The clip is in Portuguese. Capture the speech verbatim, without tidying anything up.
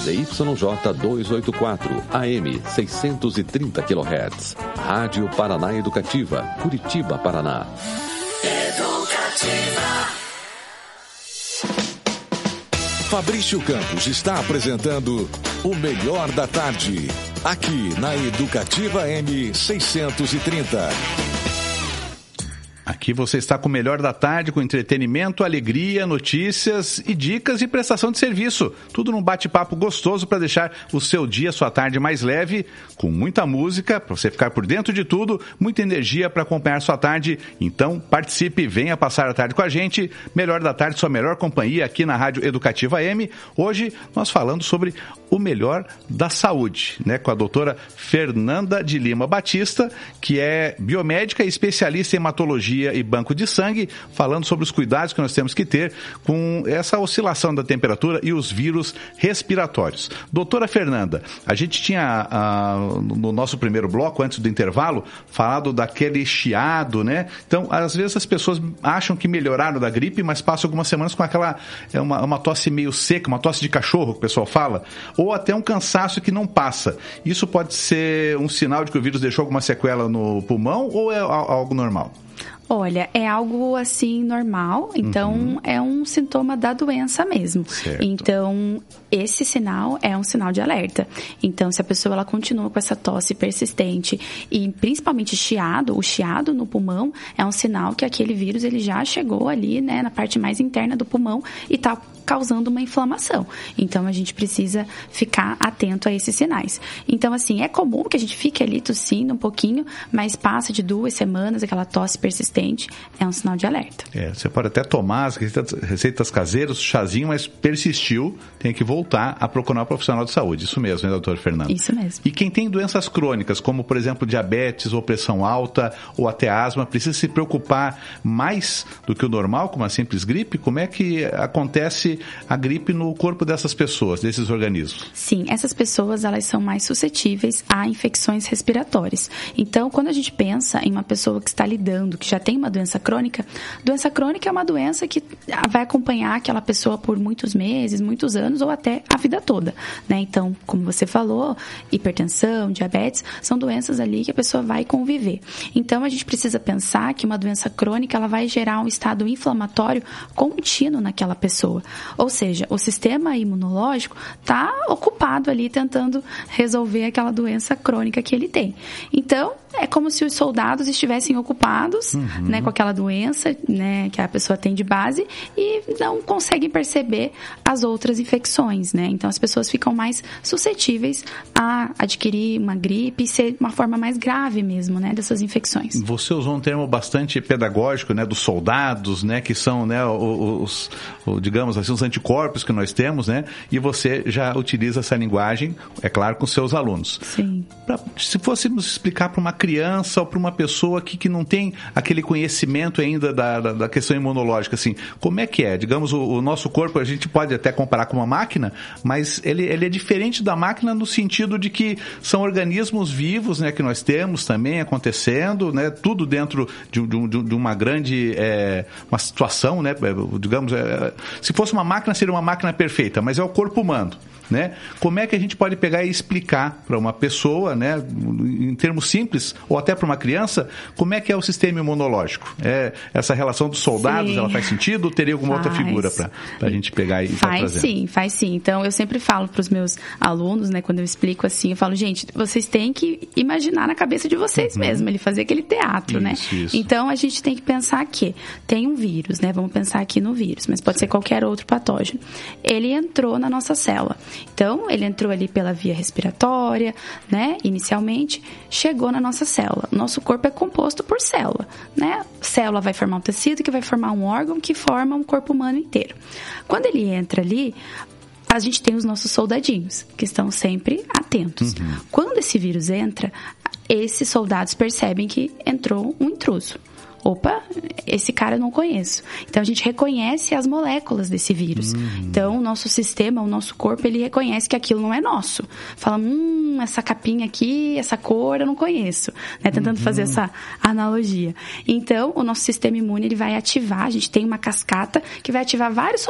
Z Y J duzentos e oitenta e quatro, A M seiscentos e trinta quilohertz. Rádio Paraná Educativa, Curitiba, Paraná. Educativa. Fabrício Campos está apresentando o Melhor da Tarde, aqui na Educativa M seiscentos e trinta. Aqui você está com o Melhor da Tarde, com entretenimento, alegria, notícias e dicas e prestação de serviço. Tudo num bate-papo gostoso para deixar o seu dia, sua tarde mais leve, com muita música, para você ficar por dentro de tudo, muita energia para acompanhar sua tarde. Então, participe, venha passar a tarde com a gente. Melhor da Tarde, sua melhor companhia aqui na Rádio Educativa M. Hoje, nós falando sobre o melhor da saúde, né? Com a doutora Fernanda de Lima Batista, que é biomédica e especialista em hematologia e banco de sangue, falando sobre os cuidados que nós temos que ter com essa oscilação da temperatura e os vírus respiratórios. Doutora Fernanda, a gente tinha ah, no nosso primeiro bloco, antes do intervalo, falado daquele chiado, né? Então, às vezes as pessoas acham que melhoraram da gripe, mas passam algumas semanas com aquela, é uma, uma tosse meio seca, uma tosse de cachorro, que o pessoal fala, ou até um cansaço que não passa. Isso pode ser um sinal de que o vírus deixou alguma sequela no pulmão ou é algo normal? Olha, é algo assim normal, então uhum. é um sintoma da doença mesmo. Certo. Então, esse sinal é um sinal de alerta. Então, se a pessoa ela continua com essa tosse persistente e principalmente chiado, o chiado no pulmão é um sinal que aquele vírus ele já chegou ali, né, na parte mais interna do pulmão e está causando uma inflamação. Então, a gente precisa ficar atento a esses sinais. Então, assim, é comum que a gente fique ali tossindo um pouquinho, mas passa de duas semanas, aquela tosse persistente, é um sinal de alerta. É, você pode até tomar as receitas, receitas caseiras, chazinho, mas persistiu, tem que voltar a procurar um profissional de saúde. Isso mesmo, né, doutora Fernanda? Isso mesmo. E quem tem doenças crônicas, como, por exemplo, diabetes ou pressão alta ou até asma, precisa se preocupar mais do que o normal, com uma simples gripe? Como é que acontece a gripe no corpo dessas pessoas, desses organismos? Sim, essas pessoas, elas são mais suscetíveis a infecções respiratórias. Então, quando a gente pensa em uma pessoa que está lidando, que já tem uma doença crônica, doença crônica é uma doença que vai acompanhar aquela pessoa por muitos meses, muitos anos ou até a vida toda, né? Então, como você falou, hipertensão, diabetes, são doenças ali que a pessoa vai conviver. Então, a gente precisa pensar que uma doença crônica, ela vai gerar um estado inflamatório contínuo naquela pessoa. Ou seja, o sistema imunológico está ocupado ali tentando resolver aquela doença crônica que ele tem. Então, é como se os soldados estivessem ocupados, uhum. né, com aquela doença, né, que a pessoa tem de base e não conseguem perceber as outras infecções, né? Então, as pessoas ficam mais suscetíveis a adquirir uma gripe e ser uma forma mais grave mesmo, né, dessas infecções. Você usou um termo bastante pedagógico, né, dos soldados, né, que são, né, os, os digamos assim, os anticorpos que nós temos, né? E você já utiliza essa linguagem, é claro, com seus alunos. Sim. Pra, se fôssemos explicar para uma criança ou para uma pessoa que, que não tem aquele conhecimento ainda da, da, da questão imunológica, assim, como é que é? Digamos, o, o nosso corpo, a gente pode até comparar com uma máquina, mas ele, ele é diferente da máquina no sentido de que são organismos vivos, né, que nós temos também acontecendo, né, tudo dentro de, de, de uma grande é, uma situação, né, digamos, é, se fosse uma máquina, seria uma máquina perfeita, mas é o corpo humano, né? Como é que a gente pode pegar e explicar para uma pessoa, né, em termos simples, ou até para uma criança, como é que é o sistema imunológico? É, essa relação dos soldados, sim, ela faz sentido ou teria alguma faz. outra figura para a gente pegar e faz trazer? Sim, faz sim. Então, eu sempre falo para os meus alunos, né, quando eu explico assim, eu falo, gente, vocês têm que imaginar na cabeça de vocês uhum. mesmo, ele fazer aquele teatro, isso, né? Isso. Então, a gente tem que pensar que tem um vírus, né? Vamos pensar aqui no vírus, mas pode ser qualquer outro patógeno. Ele entrou na nossa célula. Então, ele entrou ali pela via respiratória, né? Inicialmente, chegou na nossa célula. Nosso corpo é composto por célula, né? Célula vai formar um tecido, que vai formar um órgão, que forma um corpo humano inteiro. Quando ele entra ali, a gente tem os nossos soldadinhos, que estão sempre atentos. Uhum. Quando esse vírus entra, esses soldados percebem que entrou um intruso. Opa, esse cara eu não conheço. Então, a gente reconhece as moléculas desse vírus. Uhum. Então, o nosso sistema, o nosso corpo, ele reconhece que aquilo não é nosso. Fala, hum, essa capinha aqui, essa cor eu não conheço. Né? Tentando uhum. fazer essa analogia. Então, o nosso sistema imune, ele vai ativar, a gente tem uma cascata que vai ativar vários